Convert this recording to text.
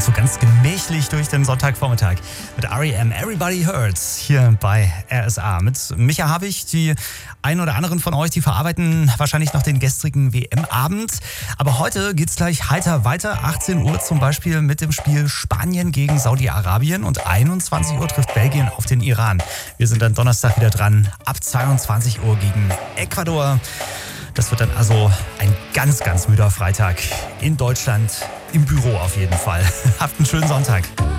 und so ganz gemächlich durch den Sonntagvormittag mit R.E.M. Everybody Hurts hier bei RSA. Mit Micha Habich, die einen oder anderen von euch, die verarbeiten wahrscheinlich noch den gestrigen WM-Abend. Aber heute geht's gleich heiter weiter. 18 Uhr zum Beispiel mit dem Spiel Spanien gegen Saudi-Arabien und 21 Uhr trifft Belgien auf den Iran. Wir sind dann Donnerstag wieder dran, ab 22 Uhr gegen Ecuador. Das wird dann also ein ganz, ganz müder Freitag in Deutschland, im Büro auf jeden Fall. Habt einen schönen Sonntag.